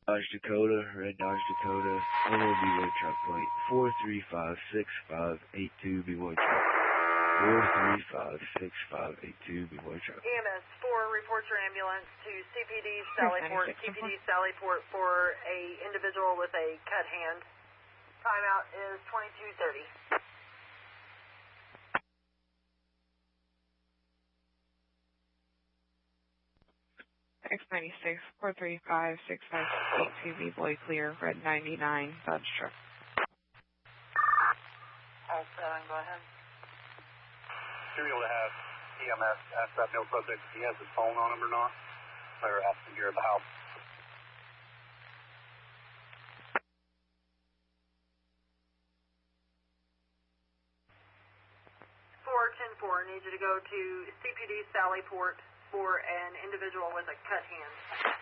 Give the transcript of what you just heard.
Dodge Dakota, red Dodge Dakota, MOB White Truck Plate 4356582, be White Truck. 4356582, be White Truck. EMS 4 reports your ambulance to CPD Sallyport, CPD Sallyport for a individual with a cut hand. Timeout is 22:30. X96 4356582, be Boy Clear, red 99, Dodge Truck. All 7, go ahead. Should be able to have EMS ask that male subject if he has his phone on him or not. Or ask him here at the house. 410-4, need you to go to CPD Sallyport for an individual with a cut hand.